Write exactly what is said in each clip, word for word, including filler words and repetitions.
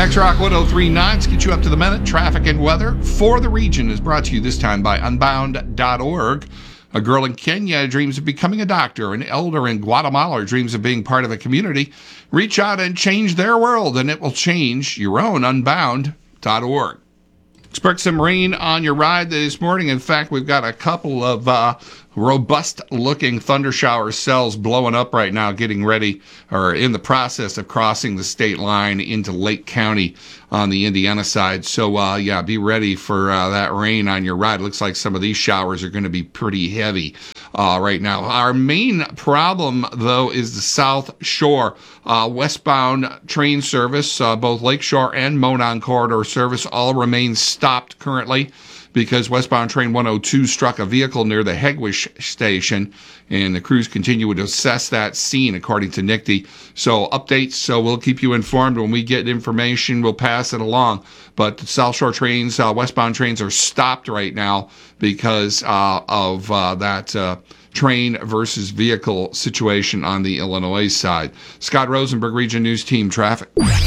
X-Rock one oh three point nine, let's get you up to the minute. Traffic and weather for the region is brought to you this time by unbound dot org. A girl in Kenya dreams of becoming a doctor. An elder in Guatemala dreams of being part of a community. Reach out and change their world, and it will change your own. unbound dot org. Expect some rain on your ride this morning. In fact, we've got a couple of uh, robust-looking thunder shower cells blowing up right now, getting ready or in the process of crossing the state line into Lake County on the Indiana side. So, uh, yeah, be ready for uh, that rain on your ride. Looks like some of these showers are going to be pretty heavy uh, right now. Our main problem, though, is the South Shore. Uh, westbound train service, uh, both Lakeshore and Monon Corridor service, all remain stopped currently because westbound train one oh two struck a vehicle near the Hegwish station, and the crews continue to assess that scene, according to N I C D. So updates, so we'll keep you informed. When we get information, we'll pass it along. But the South Shore trains, uh, westbound trains are stopped right now because uh, of uh, that uh, train versus vehicle situation on the Illinois side. Scott Rosenberg, Region News Team Traffic.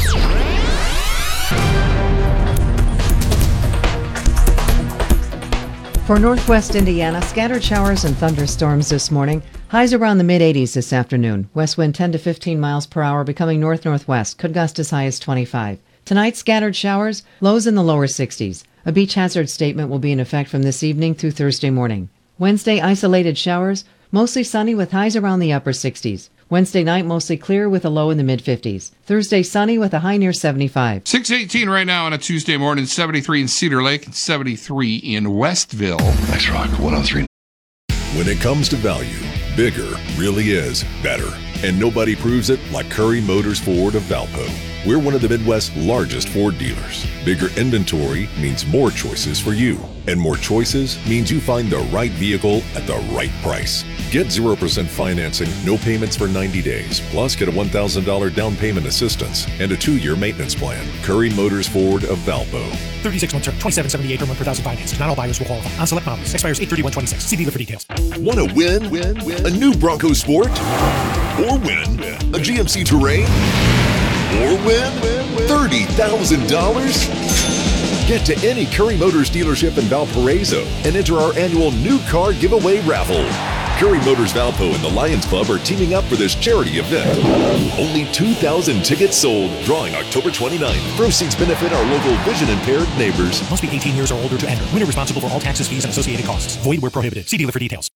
For northwest Indiana, scattered showers and thunderstorms this morning. Highs around the mid eighties this afternoon. West wind ten to fifteen miles per hour, becoming north-northwest. Could gust as high as twenty-five. Tonight, scattered showers, lows in the lower sixties. A beach hazard statement will be in effect from this evening through Thursday morning. Wednesday, isolated showers, mostly sunny with highs around the upper sixties. Wednesday night, mostly clear with a low in the mid-fifties. Thursday, sunny with a high near seventy-five. six eighteen right now on a Tuesday morning, seventy-three in Cedar Lake and seventy-three in Westville. X-Rock one oh three. When it comes to value, bigger really is better. And nobody proves it like Curry Motors Ford of Valpo. We're one of the Midwest's largest Ford dealers. Bigger inventory means more choices for you. And more choices means you find the right vehicle at the right price. Get zero percent financing, no payments for ninety days, plus get a one thousand dollars down payment assistance and a two-year maintenance plan. Curry Motors Ford of Valpo. thirty-six month term, twenty-seven seventy-eight per month per thousand financed. Not all buyers will qualify. On select models. Expires eight thirty-one twenty-six. See dealer for details. Want to win? Win? Win? A new Bronco Sport? Or win? A G M C Terrain? Or win? thirty thousand dollars? Get to any Curry Motors dealership in Valparaiso and enter our annual new car giveaway raffle. Curry Motors Valpo and the Lions Club are teaming up for this charity event. Only two thousand tickets sold, drawing October twenty-ninth. Proceeds benefit our local vision-impaired neighbors. Must be eighteen years or older to enter. Winner responsible for all taxes, fees, and associated costs. Void where prohibited. See dealer for details.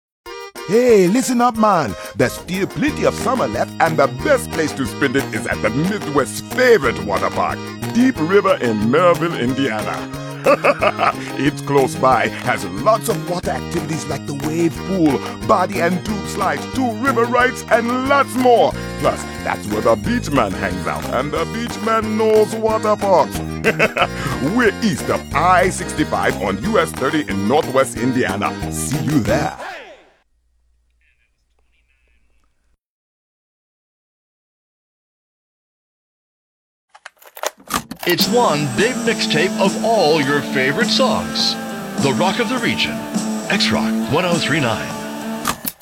Hey, listen up, man. There's still plenty of summer left, and the best place to spend it is at the Midwest's favorite water park, Deep River in Merrillville, Indiana. It's close by, has lots of water activities like the wave pool, body and tube slides, two river rides, and lots more. Plus, that's where the beach man hangs out, and the beach man knows water parks. We're east of I sixty-five on U S thirty in northwest Indiana. See you there. It's one big mixtape of all your favorite songs. The Rock of the Region. X-Rock one oh three point nine.